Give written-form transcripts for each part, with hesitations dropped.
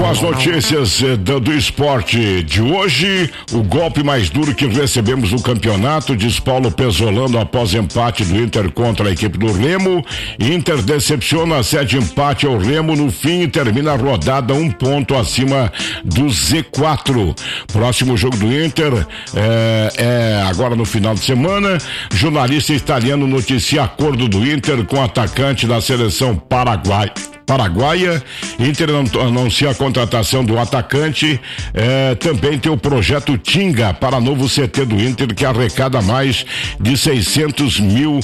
com as notícias do esporte de hoje. O golpe mais duro que recebemos no campeonato, diz Paulo Pezzolano após empate do Inter contra a equipe do Remo. Inter decepciona, cede empate ao Remo no fim e termina a rodada 1 ponto acima do Z4. Próximo jogo do Inter é agora no final de semana. Jornalista italiano noticia acordo do Inter com o atacante da seleção paraguaia. Inter anuncia a contratação do atacante. Também tem o projeto Tinga para novo CT do Inter, que arrecada mais de R$600 mil.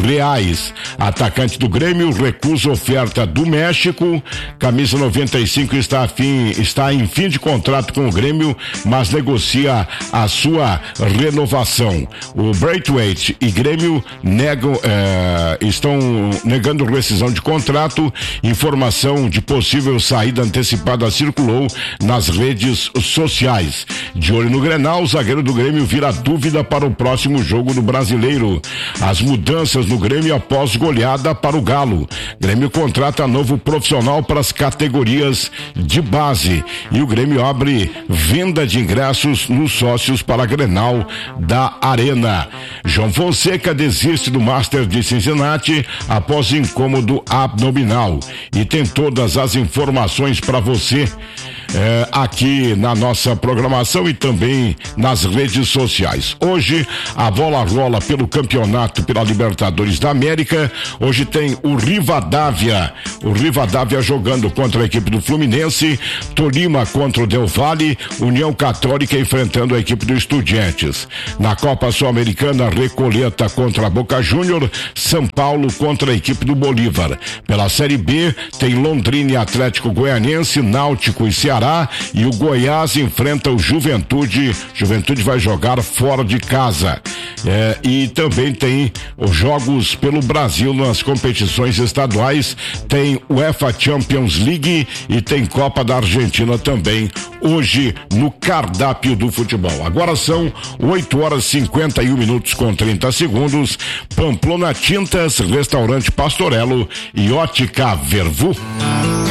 Atacante do Grêmio recusa oferta do México. Camisa 95 está em fim de contrato com o Grêmio, mas negocia a sua renovação. O Braithwaite e Grêmio estão negando rescisão de contrato. Informação de possível saída antecipada circulou nas redes sociais. De olho no Grenal, o zagueiro do Grêmio vira dúvida para o próximo jogo do Brasileiro. As mudanças no Grêmio após goleada para o Galo. Grêmio contrata novo profissional para as categorias de base. E o Grêmio abre venda de ingressos nos sócios para a Grenal da Arena. João Fonseca desiste do Master de Cincinnati após incômodo abdominal. E tem todas as informações para você aqui na nossa programação e também nas redes sociais. Hoje a bola rola pelo campeonato, pela Libertadores da América. Hoje tem o Rivadavia jogando contra a equipe do Fluminense, Tolima contra o Del Valle, União Católica enfrentando a equipe do Estudiantes. Na Copa Sul-Americana, Recoleta contra a Boca Júnior, São Paulo contra a equipe do Bolívar. Pela Série B tem Londrina e Atlético Goianiense, Náutico e Ceará, e o Goiás enfrenta o Juventude. Juventude vai jogar fora de casa. E também tem os jogos pelo Brasil nas competições estaduais. Tem UEFA Champions League e tem Copa da Argentina também hoje no cardápio do futebol. Agora são 8h51 com 30 segundos. Pamplona Tintas, Restaurante Pastorello e Ótica Vervu.